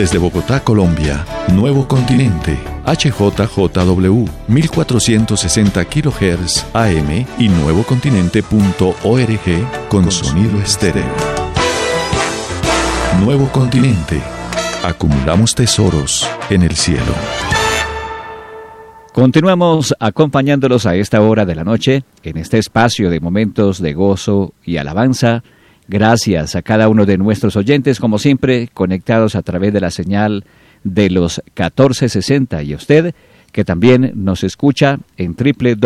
Desde Bogotá, Colombia, Nuevo Continente, HJJW, 1460 kHz AM y nuevocontinente.org con sonido estéreo. Nuevo Continente. Acumulamos tesoros en el cielo. Continuamos acompañándolos a esta hora de la noche, en este espacio de momentos de gozo y alabanza. Gracias a cada uno de nuestros oyentes, como siempre, conectados a través de la señal de los 1460. Y a usted, que también nos escucha en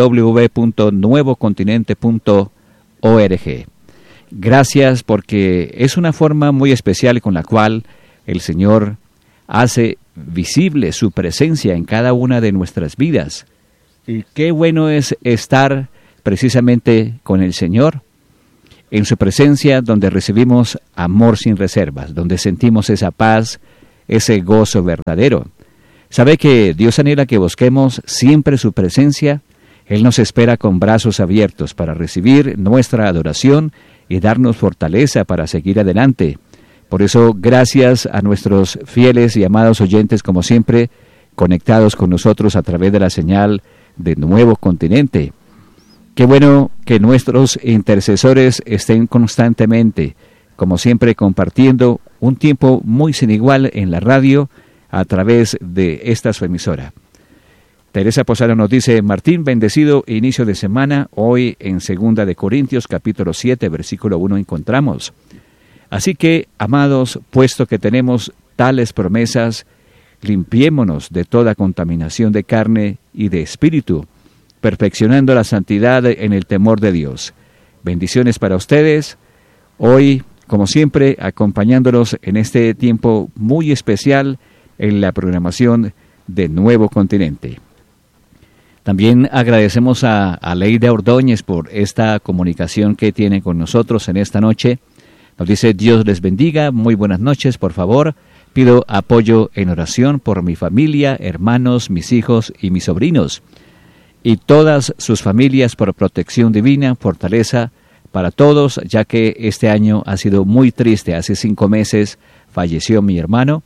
www.nuevocontinente.org. Gracias, porque es una forma muy especial con la cual el Señor hace visible su presencia en cada una de nuestras vidas. Y qué bueno es estar precisamente con el Señor, en su presencia, donde recibimos amor sin reservas, donde sentimos esa paz, ese gozo verdadero. Sabe que Dios anhela que busquemos siempre su presencia. Él nos espera con brazos abiertos para recibir nuestra adoración y darnos fortaleza para seguir adelante. Por eso, gracias a nuestros fieles y amados oyentes, como siempre, conectados con nosotros a través de la señal de Nuevo Continente. Qué bueno que nuestros intercesores estén constantemente, como siempre, compartiendo un tiempo muy sin igual en la radio a través de esta su emisora. Teresa Posada nos dice: Martín, bendecido inicio de semana. Hoy en 2 de Corintios, capítulo 7, versículo 1 encontramos: así que, amados, puesto que tenemos tales promesas, limpiémonos de toda contaminación de carne y de espíritu, perfeccionando la santidad en el temor de Dios. Bendiciones para ustedes. Hoy, como siempre, acompañándonos en este tiempo muy especial en la programación de Nuevo Continente. También agradecemos a Leida Ordóñez por esta comunicación que tiene con nosotros en esta noche. Nos dice: Dios les bendiga, muy buenas noches, por favor. Pido apoyo en oración por mi familia, hermanos, mis hijos y mis sobrinos, y todas sus familias, por protección divina, fortaleza para todos, ya que este año ha sido muy triste. Hace 5 meses falleció mi hermano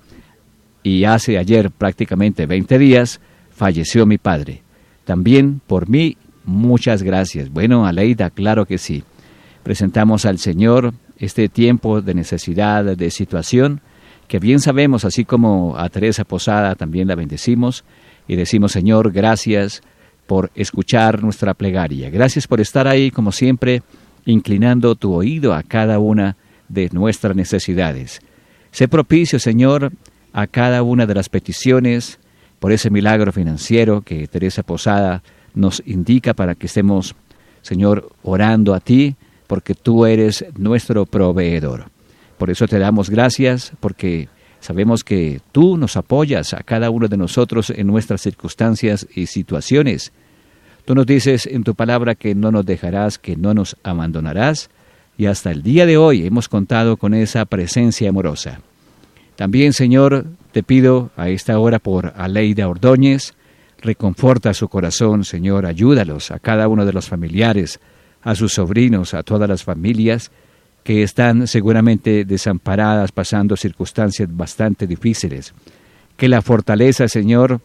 y hace ayer prácticamente 20 días falleció mi padre. También por mí, muchas gracias. Bueno, Aleida, claro que sí. Presentamos al Señor este tiempo de necesidad, de situación, que bien sabemos, así como a Teresa Posada también la bendecimos y decimos: Señor, gracias por escuchar nuestra plegaria. Gracias por estar ahí, como siempre, inclinando tu oído a cada una de nuestras necesidades. Sé propicio, Señor, a cada una de las peticiones, por ese milagro financiero que Teresa Posada nos indica para que estemos, Señor, orando a ti, porque tú eres nuestro proveedor. Por eso te damos gracias, porque sabemos que tú nos apoyas a cada uno de nosotros en nuestras circunstancias y situaciones. Tú nos dices en tu palabra que no nos dejarás, que no nos abandonarás, y hasta el día de hoy hemos contado con esa presencia amorosa. También, Señor, te pido a esta hora por Aleida Ordóñez. Reconforta su corazón, Señor, ayúdalos a cada uno de los familiares, a sus sobrinos, a todas las familias que están seguramente desamparadas, pasando circunstancias bastante difíciles. Que la fortaleza, Señor,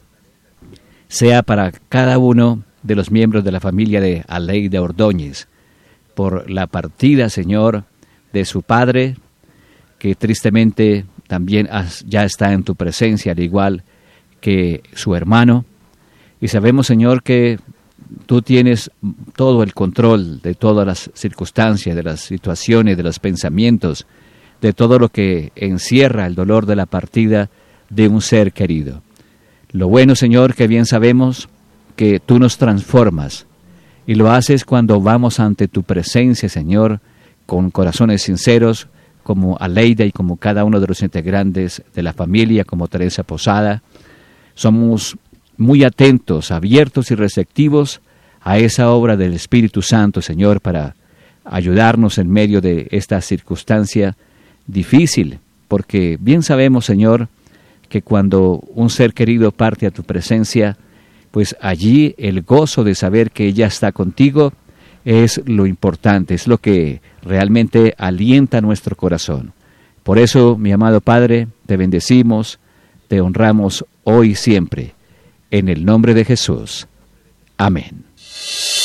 sea para cada uno de los miembros de la familia de Aleida Ordóñez, por la partida, Señor, de su padre, que tristemente también ya está en tu presencia, al igual que su hermano. Y sabemos, Señor, que tú tienes todo el control de todas las circunstancias, de las situaciones, de los pensamientos, de todo lo que encierra el dolor de la partida de un ser querido. Lo bueno, Señor, que bien sabemos que tú nos transformas, y lo haces cuando vamos ante tu presencia, Señor, con corazones sinceros, como Aleida y como cada uno de los integrantes de la familia, como Teresa Posada. Somos muy atentos, abiertos y receptivos a esa obra del Espíritu Santo, Señor, para ayudarnos en medio de esta circunstancia difícil, porque bien sabemos, Señor, que cuando un ser querido parte a tu presencia, pues allí el gozo de saber que ella está contigo es lo importante, es lo que realmente alienta nuestro corazón. Por eso, mi amado Padre, te bendecimos, te honramos hoy y siempre. En el nombre de Jesús. Amén.